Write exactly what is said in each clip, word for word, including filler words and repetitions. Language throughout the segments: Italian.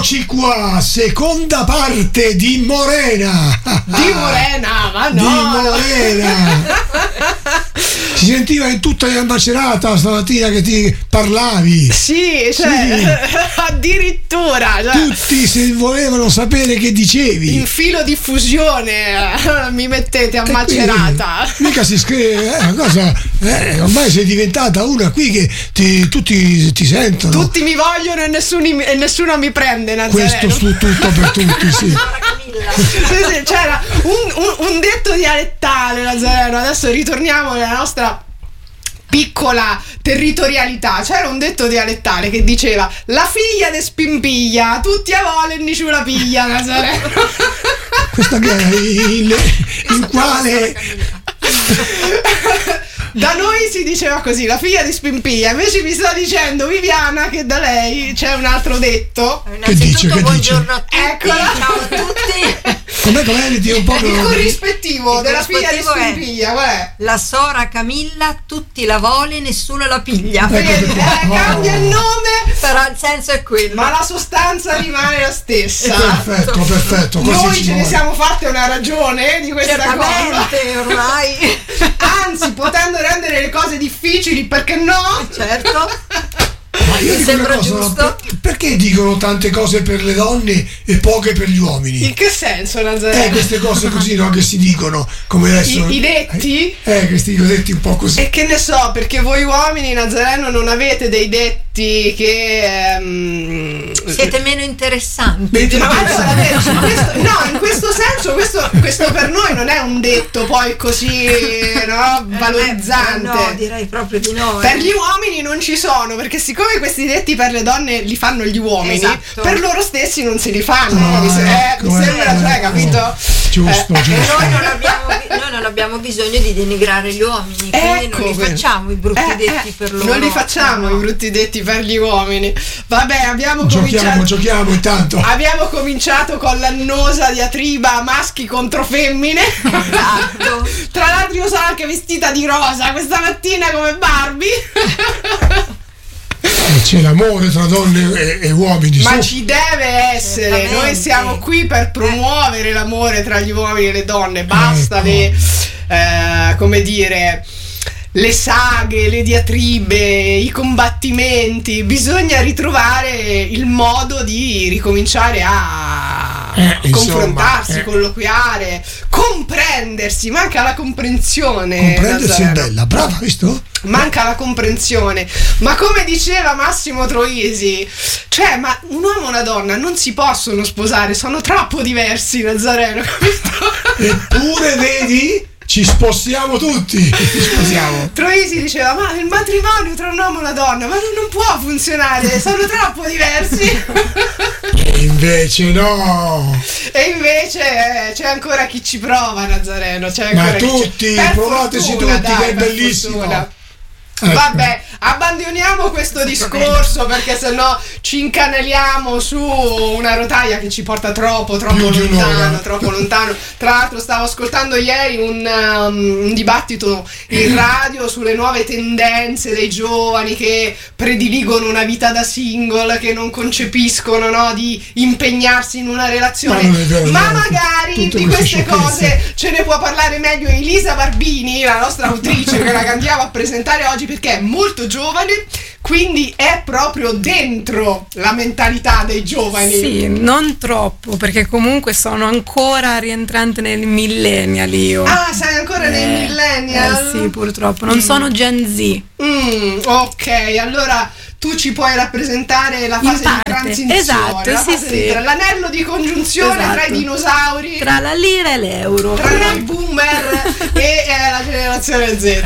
Eccoci qua, seconda parte di Morena. Di Morena, ma no. Di Morena. Si sentiva in tutta la macerata stamattina che ti parlavi. Sì, cioè, sì. Addirittura. Cioè, tutti se volevano sapere che dicevi. In filo diffusione mi mettete a e Macerata. Qui, mica si scrive, eh, cosa, eh, ormai sei diventata una qui che ti, tutti ti sentono. Tutti mi vogliono e nessuno, e nessuno mi prende, Nazareno. Questo su tutto per tutti, sì. Sì, sì, c'era un, un, un detto dialettale, Nazareno. Adesso ritorniamo nella nostra piccola territorialità. C'era un detto dialettale che diceva: la figlia de spimpiglia, tutti a vole e nici la piglia, Nazareno. Questa che era il, il quale da noi si diceva così, la figlia di Spimpiglia. Invece mi sta dicendo Viviana che da lei c'è un altro detto. Che dice? Che buongiorno dice? A tutti. Eccola. Ciao a tutti. Com'è, com'è? Di un po' Il corrispettivo il della figlia di corrispettivo Spimpiglia, qual è? La sora Camilla, tutti la vole, nessuno la piglia. Vedi, eh, cambia il nome, però il senso è quello. ma la sostanza rimane la stessa. Perfetto, perfetto. Così Noi ci ce ne vuole. siamo fatte una ragione di questa cosa. Certamente, ormai. Anzi, potendo rendere le cose difficili, perché no? Certo. Ma io dico sembra una cosa, giusto. per- perché dicono tante cose per le donne e poche per gli uomini? In che senso, Nazareno? Eh, queste cose così, no, che si dicono come adesso. I, i detti? Eh, eh, questi detti un po' così. E che ne so, perché voi uomini, Nazareno, non avete dei detti che ehm, Siete meno interessanti. Mentre- No, allora, vedi, su questo- no, in questo senso questo, questo per noi non è un detto poi così, no, valorizzante. Eh, no, direi proprio di no. Per gli uomini non ci sono, perché siccome questi detti per le donne li fanno gli uomini, Esatto. per loro stessi non se li fanno. Ah, mi, se- eh, ecco, mi sembra, ecco. cioè, capito? Giusto, Eh, giusto. Noi non, abbiamo, noi non abbiamo bisogno di denigrare gli uomini, quindi Ecco, non li quindi. facciamo i brutti Eh, detti eh, per loro. Non li facciamo No. i brutti detti per gli uomini. Vabbè, abbiamo Giochiamo, cominciato. giochiamo intanto. Abbiamo cominciato con l'annosa diatriba maschi contro femmine. Esatto. Tra l'altro io sono anche vestita di rosa questa mattina come Barbie. Eh, C'è l'amore tra donne e, e uomini. Ma su. ci deve essere. Certamente. Noi siamo qui per promuovere l'amore tra gli uomini e le donne. Basta Ecco. le eh, come dire, le saghe, le diatribe, i combattimenti. Bisogna ritrovare il modo di ricominciare a Eh, insomma, confrontarsi, eh. colloquiare, comprendersi. Manca la comprensione. Comprendersi è Nazareno. bella, brava, visto? Manca la comprensione. Ma come diceva Massimo Troisi, cioè, ma un uomo e una donna non si possono sposare, sono troppo diversi, Nazareno, capito? Eppure, vedi, ci sposiamo tutti. Ci sposiamo. Troisi diceva: ma il matrimonio tra un uomo e una donna, ma non, non può funzionare, sono troppo diversi. E invece no. E invece eh, c'è ancora chi ci prova, Nazareno. C'è Ma ancora chi ci- tutti, per provateci fortuna, tutti, dai, che è per bellissimo. fortuna. Ecco. Vabbè, abbandoniamo questo discorso perché sennò ci incanaliamo su una rotaia che ci porta troppo, troppo Più di un'ora. lontano, troppo lontano. Tra l'altro stavo ascoltando ieri un, um, un dibattito in radio sulle nuove tendenze dei giovani che prediligono una vita da single, che non concepiscono, no, di impegnarsi in una relazione. Ma non è vero, Ma no, magari tutte di queste queste cose sciocchezze. ce ne può parlare meglio Elisa Barbini, la nostra autrice che la andiamo a presentare oggi, perché è molto giovane, quindi è proprio dentro la mentalità dei giovani. Sì, non troppo, perché comunque sono ancora rientrante nel millennial io. Ah, sei ancora nei Eh, millennial? Eh sì, purtroppo. Non sono Gen Z. Mm, ok, allora tu ci puoi rappresentare la In fase parte, di transizione, esatto, la sì, fase sì. di tra- l'anello di congiunzione tra i Esatto. dinosauri, Tra la lira e l'euro. tra noi boomer e eh, la generazione Z.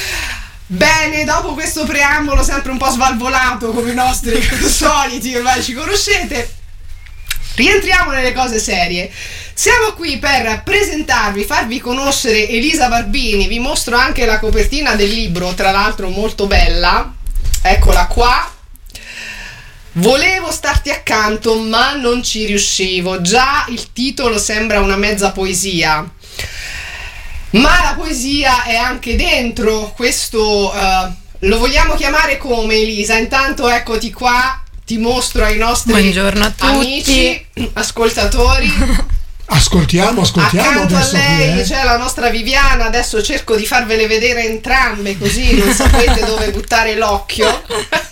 Bene, dopo questo preambolo sempre un po' svalvolato come i nostri soliti, ormai ci conoscete, rientriamo nelle cose serie. Siamo qui per presentarvi, farvi conoscere Elisa Barbini. Vi mostro anche la copertina del libro, tra l'altro molto bella. Eccola qua. Volevo starti accanto, ma non ci riuscivo. Già il titolo sembra una mezza poesia. Ma la poesia è anche dentro questo, uh, lo vogliamo chiamare come, Elisa? Intanto eccoti qua, ti ti mostro ai nostri Buongiorno a tutti. amici, ascoltatori. Ascoltiamo, ascoltiamo Accanto a adesso lei qui, eh. c'è la nostra Viviana, adesso cerco di farvele vedere entrambe così non sapete dove buttare l'occhio.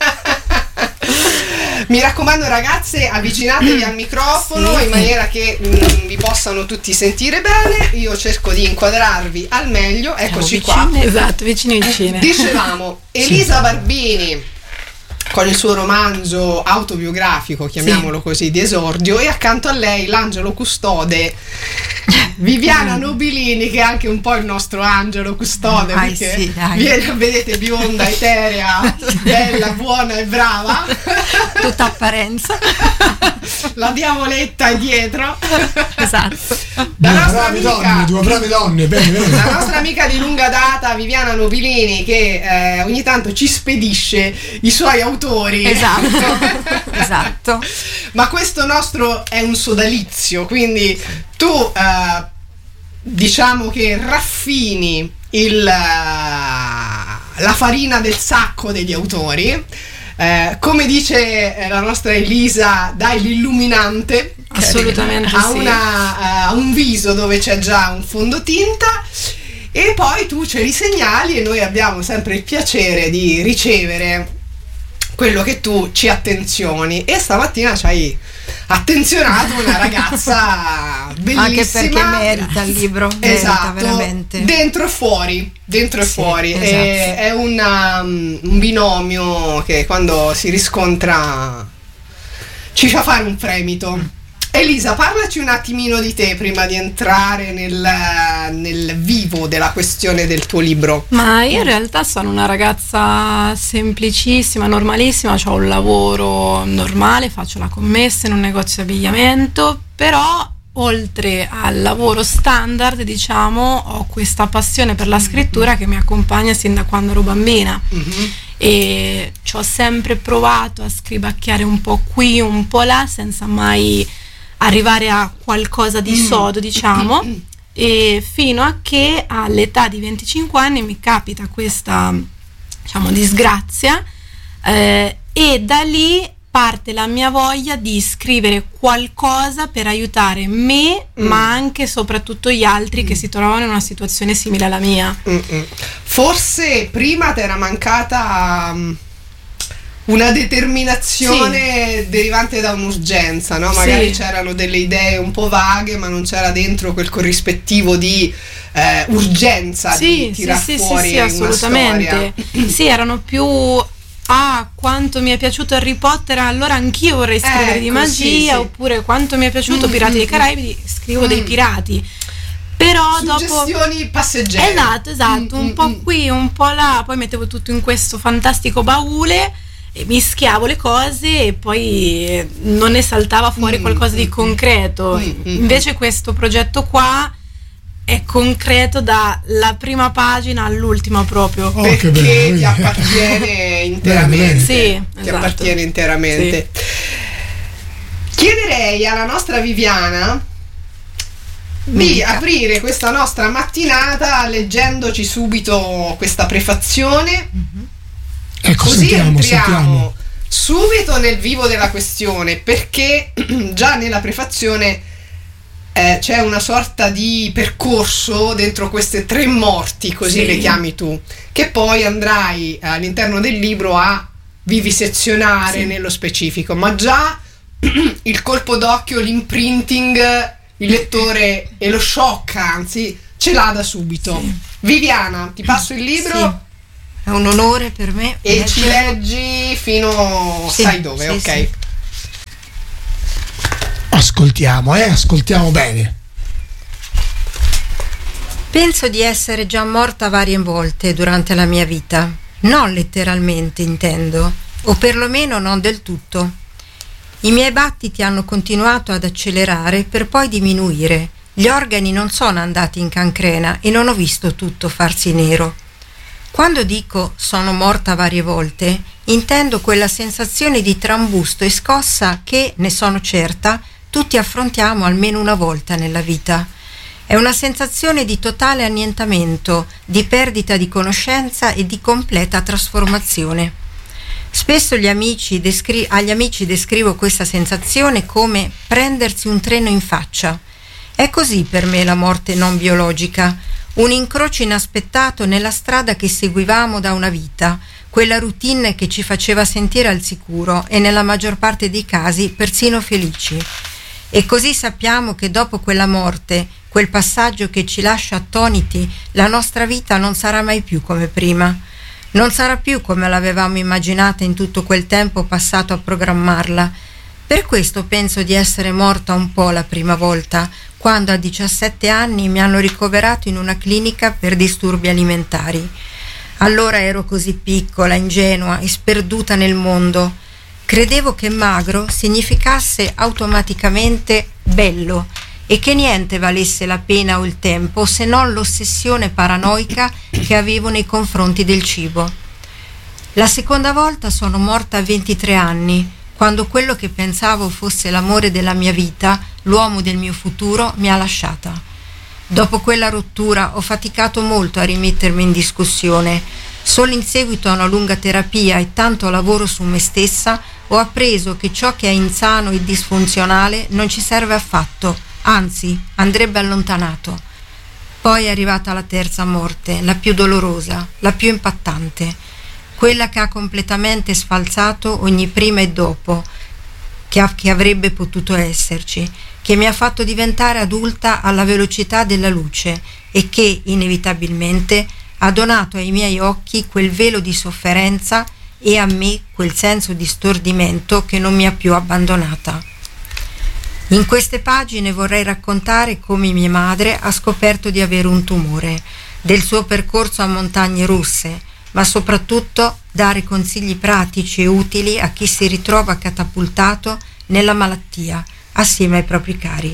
Mi raccomando ragazze, avvicinatevi al microfono Sì. in maniera che mh, vi possano tutti sentire bene. Io cerco di inquadrarvi al meglio, eccoci qua. Vicine, esatto, vicini vicine. Dicevamo, Elisa Barbini con il suo romanzo autobiografico, chiamiamolo Sì. così, di esordio, e accanto a lei l'angelo custode Viviana Nobilini, che è anche un po' il nostro angelo custode, Dai, perché sì, dai. viene, vedete, bionda, eterea, bella, buona e brava. Tutta apparenza. La diavoletta è dietro. Esatto. La Due nostra brave amica, donne, due brave donne, bene, bene. la nostra amica di lunga data, Viviana Nobilini, che eh, ogni tanto ci spedisce i suoi autori. Esatto. Esatto. Ma questo nostro è un sodalizio, quindi tu eh, diciamo che raffini il, eh, la farina del sacco degli autori. Eh, come dice eh, la nostra Elisa, dai l'illuminante Assolutamente a, sì. una, eh, a un viso dove c'è già un fondotinta, e poi tu ce li segnali e noi abbiamo sempre il piacere di ricevere quello che tu ci attenzioni, e stamattina ci hai attenzionato una ragazza bellissima, Anche perché merita il libro. Merita esatto, veramente. dentro e fuori, dentro e Sì, fuori. esatto. È, è una, um, un binomio che quando si riscontra ci fa fare un fremito. Elisa, parlaci un attimino di te prima di entrare nel, nel vivo della questione del tuo libro. Ma io in realtà sono una ragazza semplicissima, normalissima, ho un lavoro normale, faccio la commessa in un negozio di abbigliamento, però oltre al lavoro standard, diciamo, ho questa passione per la scrittura che mi accompagna sin da quando ero bambina. Mm-hmm. E ci ho sempre provato a scribacchiare un po' qui, un po' là, senza mai arrivare a qualcosa di sodo, diciamo, e fino a che all'età di venticinque anni mi capita questa, diciamo, disgrazia, eh, e da lì parte la mia voglia di scrivere qualcosa per aiutare me, Mm. ma anche e soprattutto gli altri che si trovano in una situazione simile alla mia. Mm-mm. Forse prima ti era mancata um, una determinazione derivante da un'urgenza, no? Magari Sì. c'erano delle idee un po' vaghe, ma non c'era dentro quel corrispettivo di eh, urgenza di Sì, tirar sì, sì, fuori sì, una assolutamente. storia. Sì, erano più ah, quanto mi è piaciuto Harry Potter, allora anch'io vorrei scrivere di Ecco, magia, sì, sì. oppure quanto mi è piaciuto Mm, Pirati mm, dei Caraibi, scrivo mm. dei pirati. Però dopo Suggestioni passeggere. Esatto, esatto, Mm, un mm, po' mm. qui, un po' là, poi mettevo tutto in questo fantastico baule e mischiavo le cose e poi eh, non ne saltava fuori Mm, qualcosa di mm, concreto. mm, mm, Invece questo progetto qua è concreto dalla prima pagina all'ultima proprio. Oh, Perché che bello, ti vedi? appartiene interamente. Sì, ti esatto. appartiene interamente. Chiederei alla nostra Viviana di dica. aprire questa nostra mattinata leggendoci subito questa prefazione, Ecco, così sentiamo, entriamo sentiamo. subito nel vivo della questione, perché già nella prefazione eh, c'è una sorta di percorso dentro queste tre morti, così Sì. le chiami tu, che poi andrai all'interno del libro a vivisezionare Sì. nello specifico, ma già il colpo d'occhio, l'imprinting, il lettore e lo shock, anzi, ce l'ha da subito. Sì. Viviana, ti passo il libro. Sì. È un onore per me. E ci leggere. leggi fino Sì, sai dove, sì, ok? sì. Ascoltiamo, eh, ascoltiamo bene. Penso di essere già morta varie volte durante la mia vita. Non letteralmente, intendo, o perlomeno non del tutto. I miei battiti hanno continuato ad accelerare per poi diminuire. Gli organi non sono andati in cancrena e non ho visto tutto farsi nero. Quando dico sono morta varie volte, intendo quella sensazione di trambusto e scossa che, ne sono certa, tutti affrontiamo almeno una volta nella vita. È una sensazione di totale annientamento, di perdita di conoscenza e di completa trasformazione. Spesso gli amici descri- agli amici descrivo questa sensazione come prendersi un treno in faccia. È così per me la morte non biologica, un incrocio inaspettato nella strada che seguivamo da una vita, quella routine che ci faceva sentire al sicuro e nella maggior parte dei casi persino felici. E così sappiamo che dopo quella morte, quel passaggio che ci lascia attoniti, la nostra vita non sarà mai più come prima. Non sarà più come l'avevamo immaginata in tutto quel tempo passato a programmarla. Per questo penso di essere morta un po' la prima volta, quando a diciassette anni mi hanno ricoverato in una clinica per disturbi alimentari. Allora ero così piccola, ingenua e sperduta nel mondo. Credevo che magro significasse automaticamente bello e che niente valesse la pena o il tempo se non l'ossessione paranoica che avevo nei confronti del cibo. La seconda volta sono morta a ventitré anni, quando quello che pensavo fosse l'amore della mia vita, l'uomo del mio futuro, mi ha lasciata. Dopo quella rottura ho faticato molto a rimettermi in discussione. Solo in seguito a una lunga terapia e tanto lavoro su me stessa ho appreso che ciò che è insano e disfunzionale non ci serve affatto, anzi andrebbe allontanato. Poi è arrivata la terza morte, la più dolorosa, la più impattante, quella che ha completamente sfalsato ogni prima e dopo che, ha, che avrebbe potuto esserci, che mi ha fatto diventare adulta alla velocità della luce e che, inevitabilmente, ha donato ai miei occhi quel velo di sofferenza e a me quel senso di stordimento che non mi ha più abbandonata. In queste pagine vorrei raccontare come mia madre ha scoperto di avere un tumore, del suo percorso a montagne russe, ma soprattutto dare consigli pratici e utili a chi si ritrova catapultato nella malattia assieme ai propri cari.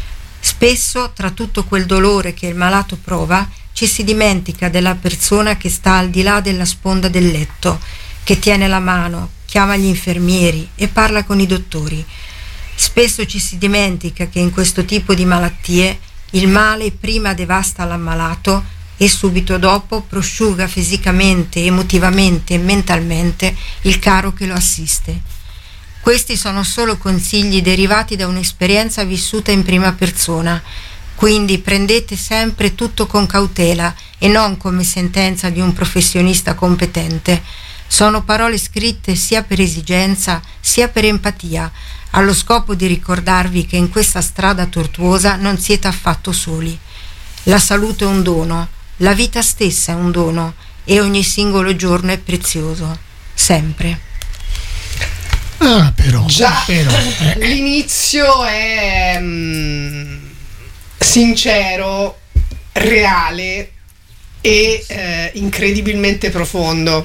Spesso, tra tutto quel dolore che il malato prova, ci si dimentica della persona che sta al di là della sponda del letto, che tiene la mano, chiama gli infermieri e parla con i dottori. Spesso ci si dimentica che in questo tipo di malattie il male prima devasta l'ammalato e subito dopo prosciuga fisicamente, emotivamente e mentalmente il caro che lo assiste. Questi sono solo consigli derivati da un'esperienza vissuta in prima persona, quindi prendete sempre tutto con cautela e non come sentenza di un professionista competente. Sono parole scritte sia per esigenza sia per empatia, allo scopo di ricordarvi che in questa strada tortuosa non siete affatto soli. La salute è un dono, la vita stessa è un dono e ogni singolo giorno è prezioso, sempre. Ah, però, già però eh. l'inizio è mm, sincero, reale e eh, incredibilmente profondo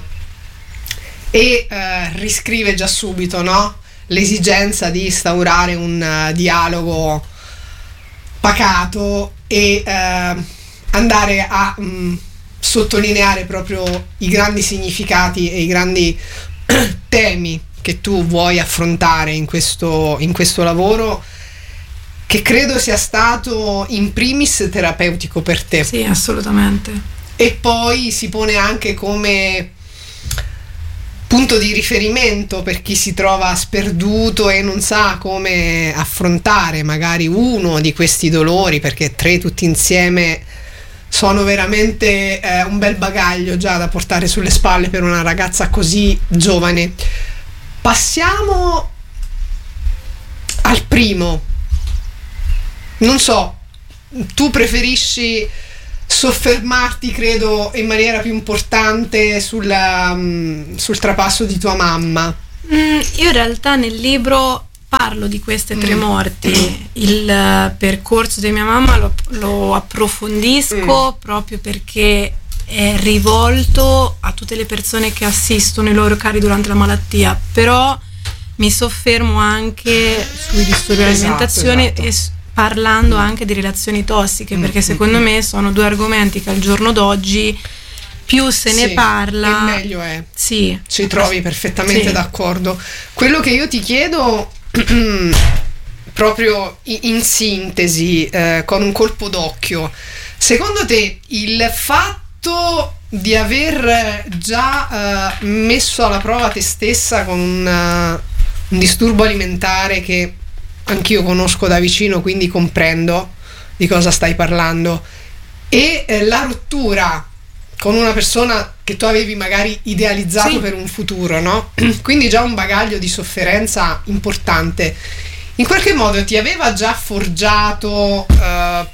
e eh, riscrive già subito, no? L'esigenza di instaurare un uh, dialogo pacato e uh, andare a um, sottolineare proprio i grandi significati e i grandi temi che tu vuoi affrontare in questo, in questo lavoro, che credo sia stato in primis terapeutico per te. Sì, assolutamente. E poi si pone anche come punto di riferimento per chi si trova sperduto e non sa come affrontare magari uno di questi dolori, perché tre tutti insieme sono veramente eh, un bel bagaglio già da portare sulle spalle per una ragazza così giovane. Passiamo al primo. Non so, tu preferisci soffermarti, credo, in maniera più importante sulla, um, sul trapasso di tua mamma. Mm, io in realtà nel libro parlo di queste tre mm. morti. Il uh, percorso di mia mamma lo, lo approfondisco mm. proprio perché è rivolto a tutte le persone che assistono i loro cari durante la malattia, però mi soffermo anche sui disturbi esatto, dell'alimentazione esatto. e parlando anche di relazioni tossiche, perché secondo me sono due argomenti che al giorno d'oggi più se ne sì, parla e meglio è. Sì. Ci trovi perfettamente sì. d'accordo. Quello che io ti chiedo proprio in sintesi, eh, con un colpo d'occhio, secondo te il fatto di aver già uh, messo alla prova te stessa con un, uh, un disturbo alimentare che anch'io conosco da vicino, quindi comprendo di cosa stai parlando, e eh, la rottura con una persona che tu avevi magari idealizzato sì. per un futuro, no? Quindi già un bagaglio di sofferenza importante. In qualche modo ti aveva già forgiato uh,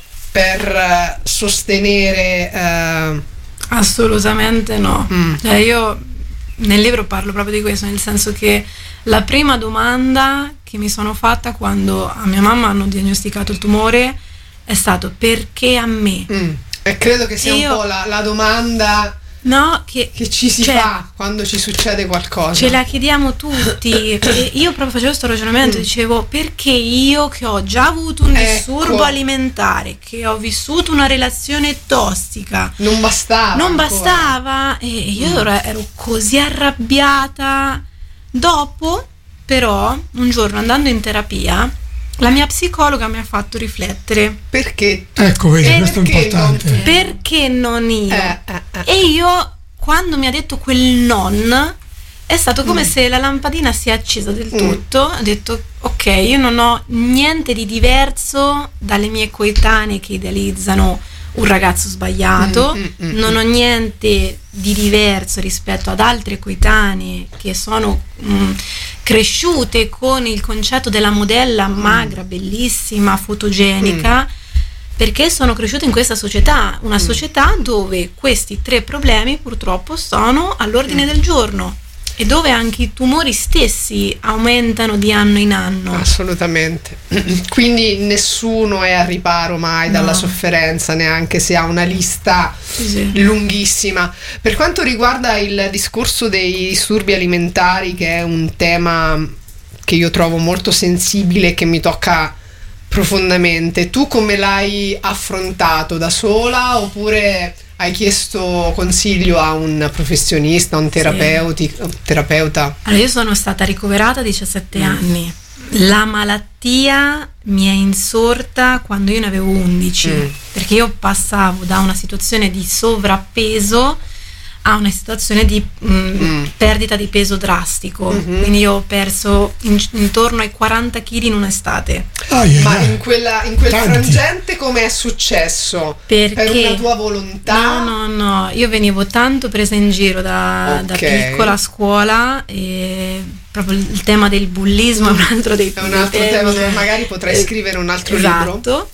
per uh, sostenere uh... Assolutamente no. Mm. Cioè io nel libro parlo proprio di questo, nel senso che la prima domanda che mi sono fatta quando a mia mamma hanno diagnosticato il tumore è stato: perché a me? Mm. E credo che sia Io, un po' la, la domanda no, che, che ci si cioè, fa quando ci succede qualcosa. Ce la chiediamo tutti. Perché io proprio facevo questo ragionamento, Mm. dicevo: perché io che ho già avuto un Ecco. disturbo alimentare, che ho vissuto una relazione tossica, non bastava non ancora. bastava, e io Mm. ero, ero così arrabbiata. Dopo, però, un giorno andando in terapia, la mia psicologa mi ha fatto riflettere. Perché? Ecco, vedi, Perché questo è importante. non- Perché non io? Eh, eh, eh. E io, quando mi ha detto quel non, è stato come Mm. se la lampadina si è accesa del Mm. tutto. Ho detto: ok, io non ho niente di diverso dalle mie coetanee che idealizzano un ragazzo sbagliato, Mm, mm, mm, non ho niente di diverso rispetto ad altre coetanee che sono mm, cresciute con il concetto della modella magra, bellissima, fotogenica, perché sono cresciute in questa società, una società dove questi tre problemi purtroppo sono all'ordine del giorno e dove anche i tumori stessi aumentano di anno in anno. Assolutamente. Quindi nessuno è al riparo mai dalla No. sofferenza, neanche se ha una lista Sì, sì. lunghissima. Per quanto riguarda il discorso dei disturbi alimentari, che è un tema che io trovo molto sensibile e che mi tocca profondamente, tu come l'hai affrontato? Da sola oppure hai chiesto consiglio a un professionista, a un terapeuti, terapeuta? Allora, io sono stata ricoverata a diciassette Mm. anni. La malattia mi è insorta quando io ne avevo undici, Mm. perché io passavo da una situazione di sovrappeso a una situazione di mm, Mm. perdita di peso drastico. Mhm. Quindi io ho perso in- intorno ai quaranta chili in un'estate. Ai, ai, Ma ai. in, quella, in quel Tanti. frangente come è successo? Perché Per una tua volontà? No, no, no, io venivo tanto presa in giro da, da Ok. piccola a scuola, e proprio il tema del bullismo è un altro dei È un altro temi. tema dove magari potrei Eh, scrivere un altro libro. Esatto.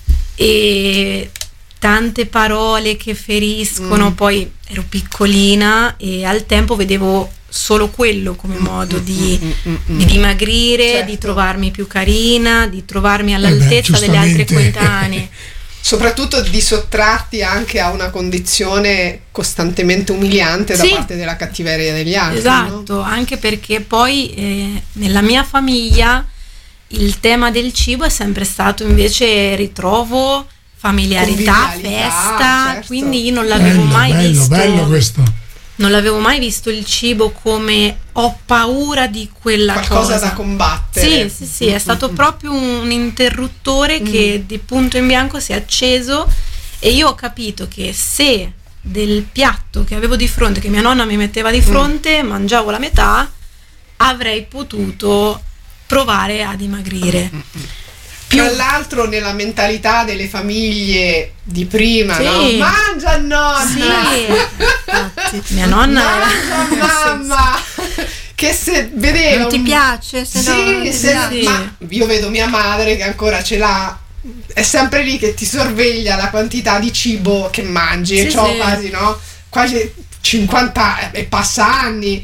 E tante parole che feriscono, Mm. poi ero piccolina e al tempo vedevo solo quello come modo di, Mm, mm, mm. di dimagrire, Certo. di trovarmi più carina, di trovarmi all'altezza delle altre giustamente. coetanee. Soprattutto di sottrarti anche a una condizione costantemente umiliante da Sì. parte della cattiveria degli altri. Esatto, no? anche perché poi eh, nella mia famiglia il tema del cibo è sempre stato invece ritrovo, familiarità, Convivialità, festa, certo. quindi io non l'avevo Bello, mai bello, visto. bello questo. Non l'avevo mai visto il cibo come ho paura di quella Qualcosa cosa. da combattere. Sì, sì, sì, è stato proprio un interruttore che di punto in bianco si è acceso, e io ho capito che se del piatto che avevo di fronte, che mia nonna mi metteva di fronte, mangiavo la metà, avrei potuto provare a dimagrire. Più Tra l'altro nella mentalità delle famiglie di prima, Sì. no? Mangia nonna! sì, infatti, mia nonna Mangia era mamma! Che se vedeva Non ti un- piace? Se no, non Sì, ti se- piace. Sì. ma io vedo mia madre che ancora ce l'ha, è sempre lì che ti sorveglia la quantità di cibo che mangi, e Sì, c'ho sì. quasi, no? Quasi cinquanta e passa anni.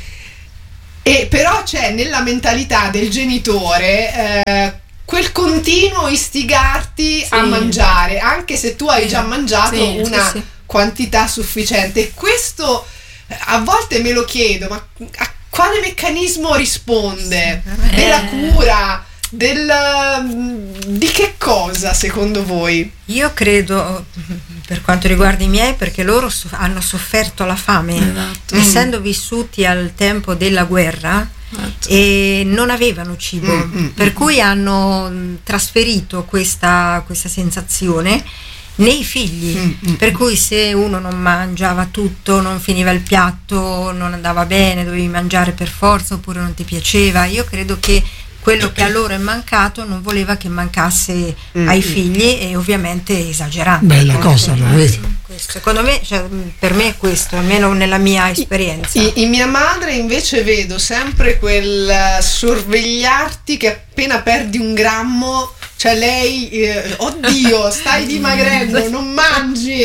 E però c'è nella mentalità del genitore eh, quel continuo istigarti a Sì. mangiare, anche se tu hai Sì. già mangiato Sì, sì, una sì. quantità sufficiente. E questo eh, a volte me lo chiedo, ma a quale meccanismo risponde? veramente. Della Eh. cura? Del, mm, di che cosa secondo voi? Io credo, per quanto riguarda i miei, perché loro so- hanno sofferto la fame, Esatto. essendo vissuti al tempo della guerra Esatto. e non avevano cibo, Mm, mm, per mm. cui hanno mh, trasferito questa, questa sensazione, nei figli, Mm, mm. per cui se uno non mangiava tutto, non finiva il piatto, non andava bene, dovevi mangiare per forza oppure non ti piaceva. Io credo che quello che a loro è mancato non voleva che mancasse Mm, ai mm. figli, e ovviamente esagerando. Bella Poi, cosa, eh, lo vedi? questo, secondo me, cioè, per me è questo, almeno nella mia esperienza. I- in mia madre invece vedo sempre quel eh, sorvegliarti che appena perdi un grammo, cioè lei, eh, oddio, stai dimagrendo, non mangi.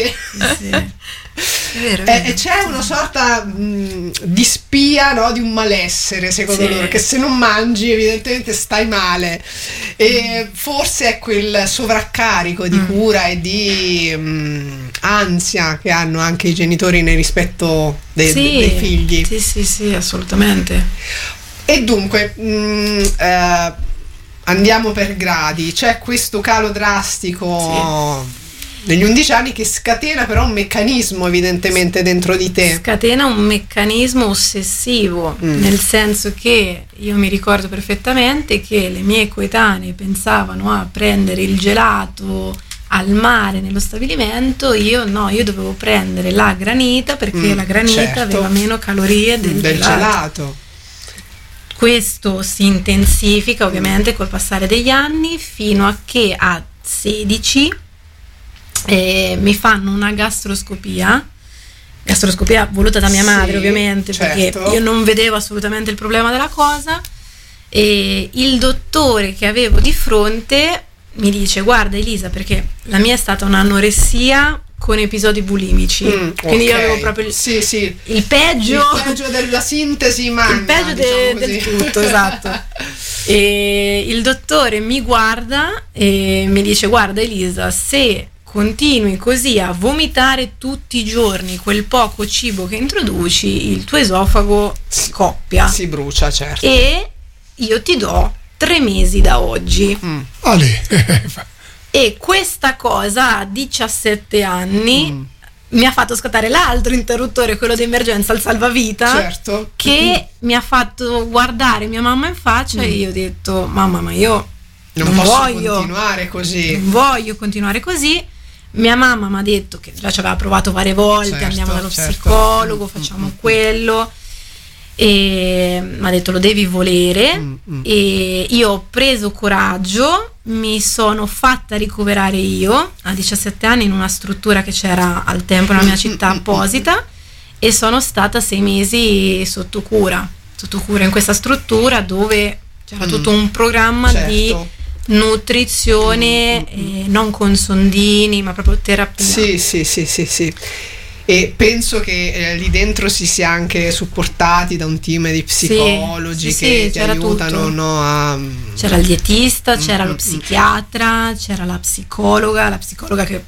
È vero, è E vero. e c'è una sorta mh, di spia, no, di un malessere secondo Sì. loro, che se non mangi evidentemente stai male, e forse è quel sovraccarico di Mm. cura e di mh, ansia che hanno anche i genitori nel rispetto dei, Sì, dei figli. Sì, sì, sì, assolutamente. E dunque mh, eh, andiamo per gradi. C'è questo calo drastico negli undici anni che scatena però un meccanismo evidentemente dentro di te. Scatena un meccanismo ossessivo, Mm. nel senso che io mi ricordo perfettamente che le mie coetanee pensavano a prendere il gelato al mare nello stabilimento, io no, io dovevo prendere la granita perché Mm, la granita certo. aveva meno calorie del, del gelato. gelato. Questo si intensifica ovviamente col passare degli anni fino a che a sedici eh, mi fanno una gastroscopia, gastroscopia voluta da mia Sì, madre ovviamente, certo. perché io non vedevo assolutamente il problema della cosa, e il dottore che avevo di fronte mi dice: guarda Elisa, perché la mia è stata un'anoressia con episodi bulimici, Mm, quindi io ok. avevo proprio il, sì, sì. il peggio Il peggio della sintesi magna, il peggio de- diciamo del così. tutto, esatto. E il dottore mi guarda e mi dice: guarda Elisa, se continui così a vomitare tutti i giorni quel poco cibo che introduci, il tuo esofago scoppia Si brucia, certo. e io ti do tre mesi da oggi. Mm. Ale. E questa cosa a diciassette anni Mm. mi ha fatto scattare l'altro interruttore, quello d'emergenza, il salvavita, Certo. che mi ha fatto guardare mia mamma in faccia e io ho detto: mamma, ma io Non, non posso voglio, continuare così. non voglio continuare così. Mia mamma mi ha detto che già ci aveva provato varie volte, Certo, andiamo dallo certo. psicologo, Mm, facciamo mm, quello, e mi ha detto: lo devi volere. Mm, mm. E io ho preso coraggio, mi sono fatta ricoverare io a diciassette anni in una struttura che c'era al tempo nella mia città apposita, e sono stata sei mesi sotto cura, sotto cura in questa struttura dove c'era Mm. tutto un programma Certo. di nutrizione, eh, non con sondini, ma proprio terapia. Sì, sì, sì, sì, sì. E penso che eh, lì dentro si sia anche supportati da un team di psicologi sì, che sì, ti c'era aiutano, tutto. no, a... C'era il dietista, c'era Mm, lo mm, psichiatra, c'era la psicologa, la psicologa che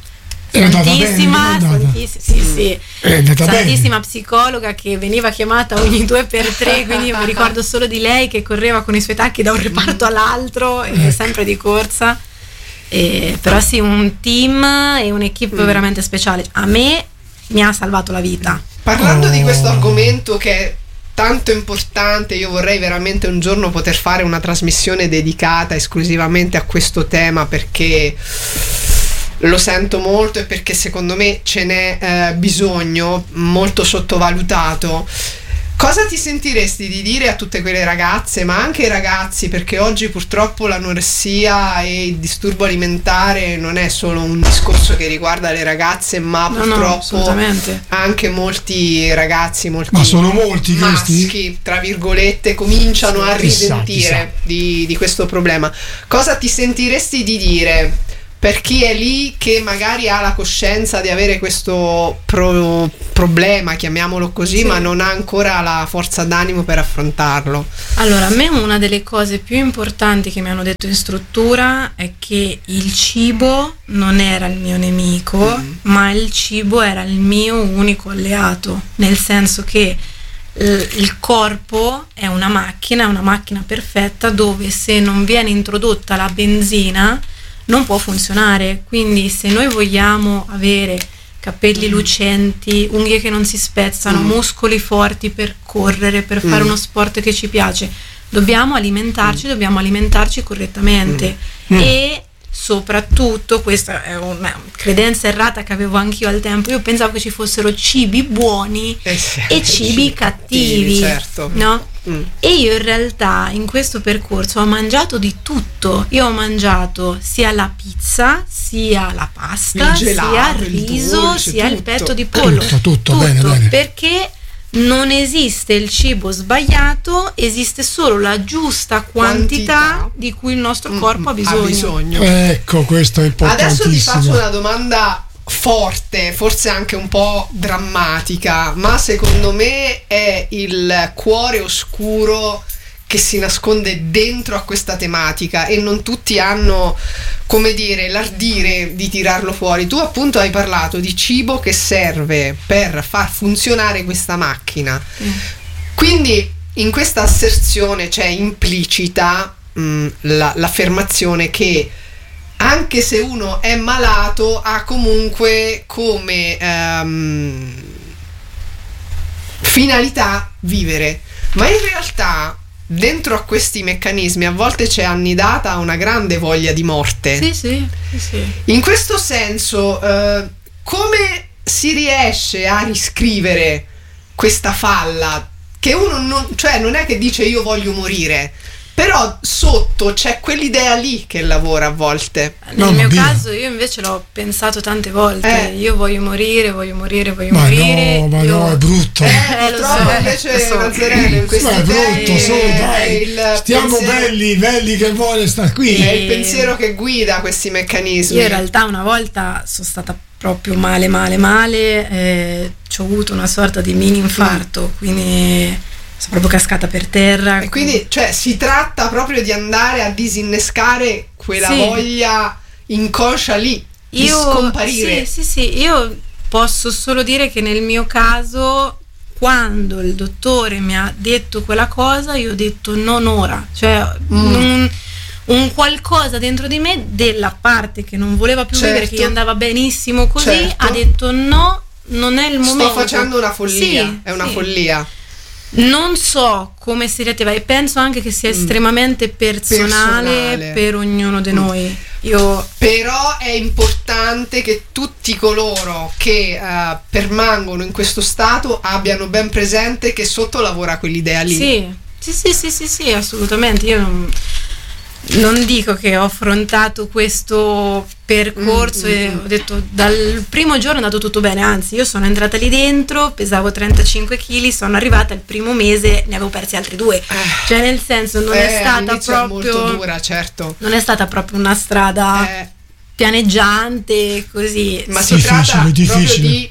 È andata bene, santissima, è andata. santiss- sì, sì, È andata bene. santissima psicologa che veniva chiamata ogni due per tre, quindi io mi ricordo solo di lei che correva con i suoi tacchi da un reparto all'altro, e sempre di corsa. E, però sì, un team e un'equipe Mm. veramente speciale. A me mi ha salvato la vita. Parlando Oh. di questo argomento che è tanto importante, io vorrei veramente un giorno poter fare una trasmissione dedicata esclusivamente a questo tema, perché lo sento molto e perché secondo me ce n'è eh, bisogno, molto sottovalutato. Cosa ti sentiresti di dire a tutte quelle ragazze, ma anche ai ragazzi, perché oggi purtroppo l'anoressia e il disturbo alimentare non è solo un discorso che riguarda le ragazze, ma No, no, purtroppo assolutamente. anche molti ragazzi, molti Ma sono molti questi? maschi, tra virgolette, cominciano a Chissà, risentire di, di questo problema. Cosa ti sentiresti di dire per chi è lì che magari ha la coscienza di avere questo pro- problema, chiamiamolo così, Sì. ma non ha ancora la forza d'animo per affrontarlo? Allora, a me una delle cose più importanti che mi hanno detto in struttura è che il cibo non era il mio nemico, Mm. ma il cibo era il mio unico alleato, nel senso che eh, il corpo è una macchina, è una macchina perfetta dove se non viene introdotta la benzina non può funzionare. Quindi se noi vogliamo avere capelli lucenti, unghie che non si spezzano, Mm. muscoli forti per correre, per fare Mm. uno sport che ci piace, dobbiamo alimentarci, dobbiamo alimentarci correttamente. Mm. E soprattutto, questa è una credenza errata che avevo anch'io al tempo, io pensavo che ci fossero cibi buoni eh sì, e cibi cattivi, certo. no? Mm. E io in realtà in questo percorso ho mangiato di tutto. Io ho mangiato sia la pizza, sia la pasta, il gelato, sia il riso, il dolce, sia tutto. il petto di pollo. Tutto, tutto, bene, bene. Perché non esiste il cibo sbagliato, esiste solo la giusta quantità, Quantità. di cui il nostro Mm, corpo ha bisogno. ha bisogno. Ecco, questo è Adesso ti faccio importantissimo. una domanda forte, forse anche un po' drammatica, ma secondo me è il cuore oscuro che si nasconde dentro a questa tematica e non tutti hanno, come dire, l'ardire di tirarlo fuori. Tu appunto hai parlato di cibo che serve per far funzionare questa macchina. Mm. Quindi in questa asserzione c'è implicita mh, la- l'affermazione che anche se uno è malato ha comunque come ehm, finalità vivere, ma in realtà dentro a questi meccanismi a volte c'è annidata una grande voglia di morte. Sì, sì, sì, sì. In questo senso, eh, come si riesce a riscrivere questa falla? Che uno non, cioè non è che dice io voglio morire, però sotto c'è quell'idea lì che lavora a volte. Nel Mamma mio mia. caso io invece l'ho pensato tante volte. Eh. Io voglio morire, voglio morire, voglio Ma morire. no, ma io... no, è brutto. Eh, Eh, lo purtroppo so, invece lo so. Nazareno in questi Ma è brutto, temi su, è dai. il Stiamo pensiero- belli, belli che vuole sta qui. è il E- pensiero che guida questi meccanismi. Io in realtà una volta sono stata proprio male, male, male. Eh, ci ho avuto una sorta di mini infarto, quindi sono proprio cascata per terra. E quindi, cioè, si tratta proprio di andare a disinnescare quella Sì. voglia inconscia lì, di io scomparire. sì, sì, sì, io posso solo dire che nel mio caso, quando il dottore mi ha detto quella cosa, io ho detto non ora, cioè Mm. un, un qualcosa dentro di me, della parte che non voleva più Certo. vivere, che gli andava benissimo così, Certo. ha detto no, non è il momento. Sto facendo una follia, Sì, è una sì. follia. Non so come si riattiva e penso anche che sia estremamente personale, Personale. per ognuno di Mm. noi. Io Però è importante che tutti coloro che eh, permangono in questo stato abbiano ben presente che sotto lavora quell'idea lì. sì, sì, sì, sì, sì, sì, assolutamente. Io non, non dico che ho affrontato questo percorso Mm, e mm, ho detto dal primo giorno è andato tutto bene, anzi io sono entrata lì dentro, pesavo trentacinque chili, sono arrivata il primo mese, ne avevo persi altri due, cioè nel senso non Eh, è stata all'inizio è molto proprio dura, certo. non è stata proprio una strada Eh, pianeggiante così. ma si Difficile, tratta proprio difficile. di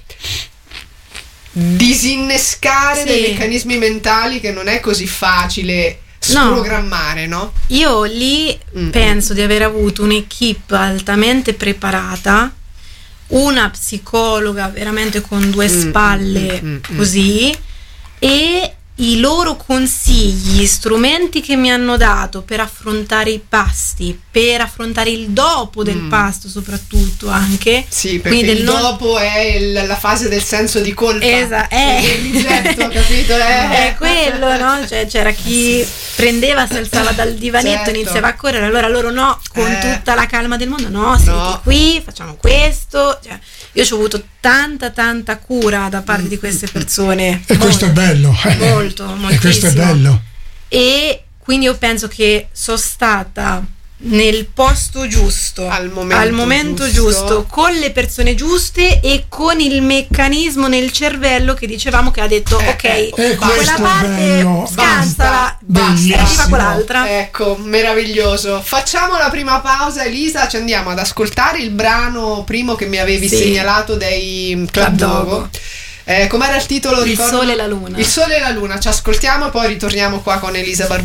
disinnescare Sì. dei meccanismi mentali che non è così facile No. sprogrammare, no? Io lì Mm. penso di aver avuto un'equipe altamente preparata, una psicologa veramente con due Mm, spalle mm, mm, mm. così, e i loro consigli, gli strumenti che mi hanno dato per affrontare i pasti, per affrontare il dopo del Mm. pasto soprattutto anche. Sì, perché Quindi il del non- dopo è il- la fase del senso di colpa. Esa- È eh. il rigetto, capito? Eh. È quello, no? Cioè c'era chi prendeva, si alzava dal divanetto, Certo. iniziava a correre, allora loro no, con Eh. tutta la calma del mondo, no, senti No. qui, facciamo questo. Cioè, io ci ho avuto tanta tanta cura da parte di queste persone. E questo è bello. eh. Molto, E questo è moltissimo. bello. E quindi io penso che sono stata nel posto giusto, Al momento momento giusto. giusto, con le persone giuste e con il meccanismo nel cervello che dicevamo che ha detto Eh, ok, eh, E quella questo è parte bello. scansala, Basta, e basta. viva quell'altra. Ecco, meraviglioso. Facciamo la prima pausa, Elisa, ci andiamo ad ascoltare il brano primo che mi avevi Sì. segnalato dei Club Club Dogo. Dogo. Eh, com'era il titolo? Il Ricordo? sole e la luna. Il sole e la luna, ci ascoltiamo e poi ritorniamo qua con Elisa Barbuto.